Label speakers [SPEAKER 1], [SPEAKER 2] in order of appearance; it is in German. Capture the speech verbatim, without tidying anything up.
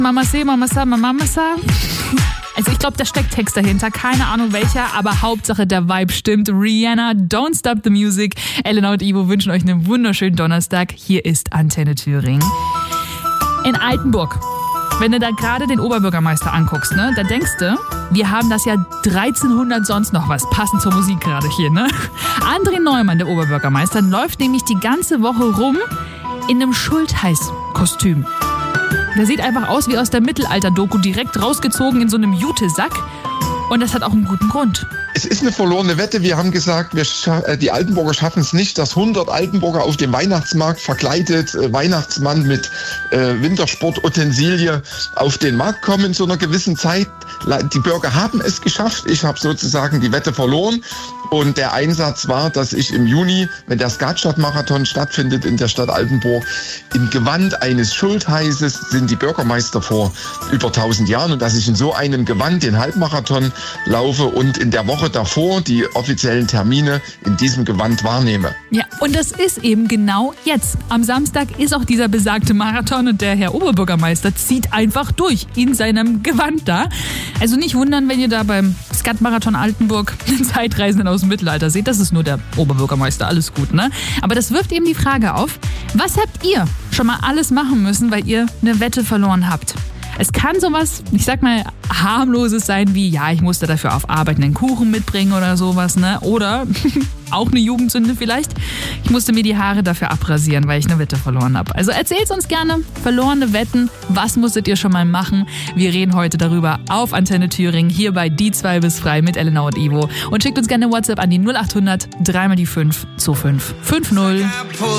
[SPEAKER 1] Mama se, Mama sa, Mama sa. Also ich glaube, da steckt Text dahinter, keine Ahnung welcher, aber Hauptsache der Vibe stimmt. Rihanna, Don't Stop the Music. Elena und Ivo wünschen euch einen wunderschönen Donnerstag. Hier ist Antenne Thüringen. In Altenburg, wenn du da gerade den Oberbürgermeister anguckst, ne, da denkst du, wir haben das ja dreizehnhundert sonst noch was, passend zur Musik gerade hier, ne? André Neumann, der Oberbürgermeister, läuft nämlich die ganze Woche rum in einem Schultheiß-Kostüm. Der sieht einfach aus wie aus der Mittelalter-Doku, direkt rausgezogen in so einem Jutesack. Und das hat auch einen guten Grund.
[SPEAKER 2] Es ist eine verlorene Wette. Wir haben gesagt, wir scha- die Altenburger schaffen es nicht, dass hundert Altenburger auf dem Weihnachtsmarkt verkleidet, äh, Weihnachtsmann mit äh, Wintersportutensilie auf den Markt kommen in so einer gewissen Zeit. Die Bürger haben es geschafft. Ich habe sozusagen die Wette verloren. Und der Einsatz war, dass ich im Juni, wenn der Skatstadt-Marathon stattfindet in der Stadt Altenburg, im Gewand eines Schultheißes sind die Bürgermeister vor über tausend Jahren. Und dass ich in so einem Gewand den Halbmarathon laufe und in der Woche davor die offiziellen Termine in diesem Gewand wahrnehme.
[SPEAKER 1] Ja, und das ist eben genau jetzt. Am Samstag ist auch dieser besagte Marathon und der Herr Oberbürgermeister zieht einfach durch in seinem Gewand da. Also nicht wundern, wenn ihr da beim Skat-Marathon Altenburg einen Zeitreisenden aus dem Mittelalter seht. Das ist nur der Oberbürgermeister, alles gut, ne? Aber das wirft eben die Frage auf, was habt ihr schon mal alles machen müssen, weil ihr eine Wette verloren habt? Es kann sowas, ich sag mal, harmloses sein wie, ja, ich musste dafür auf Arbeit einen Kuchen mitbringen oder sowas, ne? Oder auch eine Jugendsünde vielleicht. Ich musste mir die Haare dafür abrasieren, weil ich eine Wette verloren habe. Also erzählt's uns gerne. Verlorene Wetten, was musstet ihr schon mal machen? Wir reden heute darüber auf Antenne Thüringen, hier bei Die zwei bis frei mit Elena und Ivo. Und schickt uns gerne WhatsApp an die null acht hundert drei mal die fünf zwei fünf fünf null.